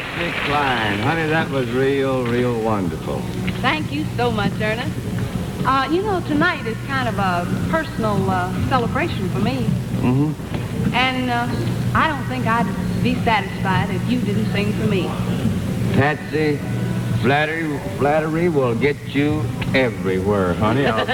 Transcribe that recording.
Patsy Cline. Honey, that was real wonderful. Thank you so much, Ernest. Tonight is kind of a personal celebration for me. Mm-hmm. And I don't think I'd be satisfied if you didn't sing for me. Patsy, flattery will get you everywhere, honey. I'll